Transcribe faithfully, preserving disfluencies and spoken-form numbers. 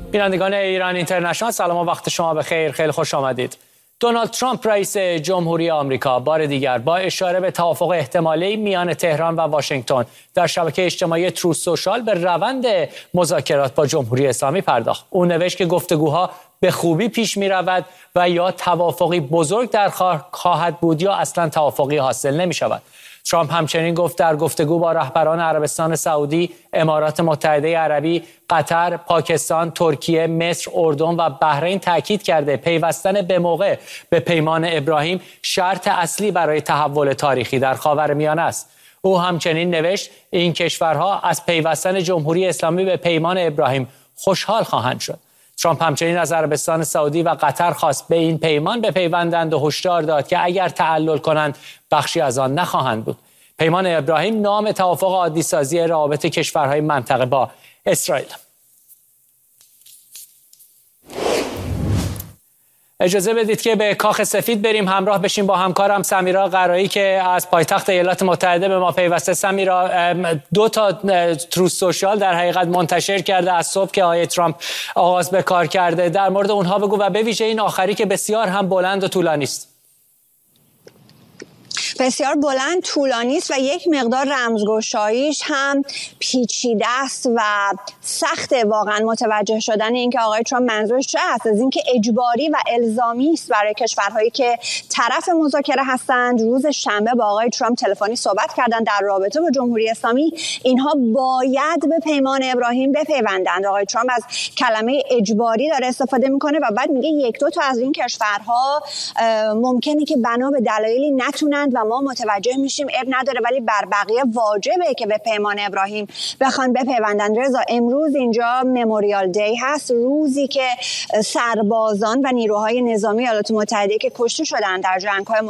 بینندگان ایران اینترنشنال سلام و وقت شما بخیر، خیلی خوش آمدید. دونالد ترامپ رئیس جمهوری آمریکا بار دیگر با اشاره به توافق احتمالی میان تهران و واشنگتن در شبکه اجتماعی تروث سوشال به روند مذاکرات با جمهوری اسلامی پرداخت. او نوشت که گفتگوها به خوبی پیش می رود و یا توافقی بزرگ در خواهد بود یا اصلا توافقی حاصل نمی شود. ترامپ همچنین گفت در گفتگو با رهبران عربستان سعودی، امارات متحده عربی، قطر، پاکستان، ترکیه، مصر، اردن و بحرین تاکید کرده پیوستن به موقع به پیمان ابراهیم شرط اصلی برای تحول تاریخی در خاورمیانه است. او همچنین نوشت این کشورها از پیوستن جمهوری اسلامی به پیمان ابراهیم خوشحال خواهند شد. ترامپ همچنین از عربستان سعودی و قطر خواست به این پیمان بپیوندند و هشدار داد که اگر تعلل کنند بخشی از آن نخواهند بود. پیمان ابراهیم نام توافق عادی سازی روابط کشورهای منطقه با اسرائیل. اجازه بدید که به کاخ سفید بریم، همراه بشیم با همکارم سمیرا قرایی که از پایتخت ایالات متحده به ما پیوسته. سمیرا، دو تا تروث سوشال در حقیقت منتشر کرده از صبح که آقای ترامپ آغاز به کار کرده. در مورد اونها بگو و به ویژه این آخری که بسیار هم بلند و طولانی است. بسیار بلند، طولانی است و یک مقدار رمزگشاییش هم پیچیده است و سخت واقعا متوجه شدن اینکه آقای ترامپ منظورش چه است. از اینکه اجباری و الزامی است برای کشورهایی که طرف مذاکره هستند. روز شنبه با آقای ترامپ تلفنی صحبت کردن در رابطه با جمهوری اسلامی. اینها باید به پیمان ابراهیم بپیوندند. آقای ترامپ از کلمه اجباری داره استفاده میکنه و بعد میگه یک دو تا از این کشورها ممکنه که بنا به دلایلی نتونند و ما متوجه میشیم، اب نداره، ولی بر بقیه واجبه که به پیمان ابراهیم بخوان بپیوندن. رضا، امروز اینجا مموریال دی هست، روزی که سربازان و نیروهای نظامی ایالات متحده که کشته شدن در جنگ‌های